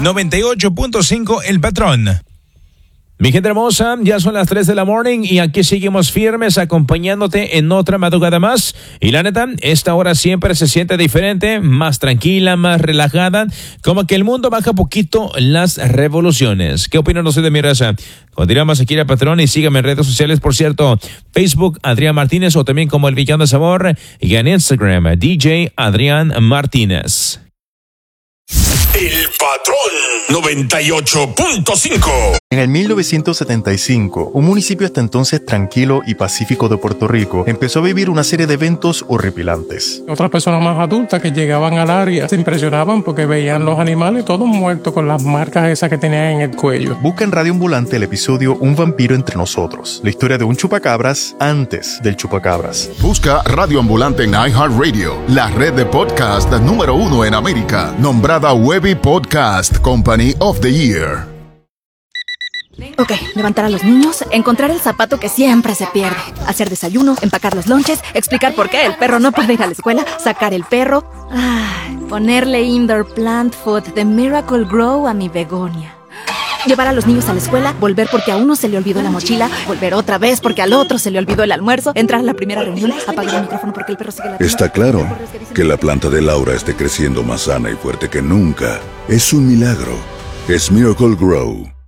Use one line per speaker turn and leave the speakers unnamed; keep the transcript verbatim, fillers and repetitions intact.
noventa y ocho punto cinco El Patrón. Mi gente hermosa, ya son las tres de la morning y aquí seguimos firmes acompañándote en otra madrugada más. Y la neta, esta hora siempre se siente diferente, más tranquila, más relajada, como que el mundo baja poquito las revoluciones. ¿Qué opinan ustedes de mi raza? Continuamos aquí El Patrón y síganme en redes sociales, por cierto, Facebook Adrián Martínez o también como El Villano de Sabor y en Instagram D J Adrián Martínez.
El Patrón noventa y ocho punto cinco.
En el mil novecientos setenta y cinco, un municipio hasta entonces tranquilo y pacífico de Puerto Rico empezó a vivir una serie de eventos horripilantes.
Otras personas más adultas que llegaban al área se impresionaban porque veían los animales todos muertos con las marcas esas que tenían en el cuello.
Busca en Radio Ambulante el episodio Un vampiro entre nosotros, la historia de un chupacabras antes del chupacabras.
Busca Radio Ambulante en iHeartRadio, la red de podcast número uno en América, nombrada Webby Podcast Company of the Year.
Ok, levantar a los niños, encontrar el zapato que siempre se pierde, hacer desayuno, empacar los lonches, explicar por qué el perro no puede ir a la escuela, sacar el perro, ay, ponerle indoor plant food de Miracle Grow a mi begonia. Llevar a los niños a la escuela, volver porque a uno se le olvidó la mochila, volver otra vez porque al otro se le olvidó el almuerzo, entrar a la primera reunión, apagar el micrófono porque el perro sigue la...
Está claro que la planta de Laura esté creciendo más sana y fuerte que nunca. Es un milagro. Es Miracle Grow.